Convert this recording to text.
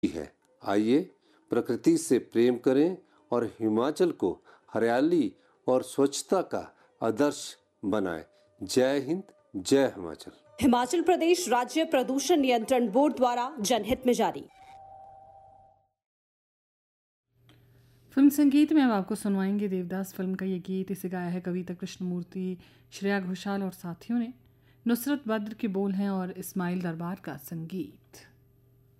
है। आइए प्रकृति से प्रेम करें और हिमाचल को हरियाली और स्वच्छता का आदर्श बनाएं। जय हिंद, जय हिमाचल। हिमाचल प्रदेश राज्य प्रदूषण नियंत्रण बोर्ड द्वारा जनहित में जारी। फिल्म संगीत में अब आपको सुनवाएंगे देवदास फिल्म का ये गीत। इसे गाया है कविता कृष्णमूर्ति, श्रेया घोषाल और साथियों ने। नुसरत बद्र के बोल हैं और इस्माइल दरबार का संगीत।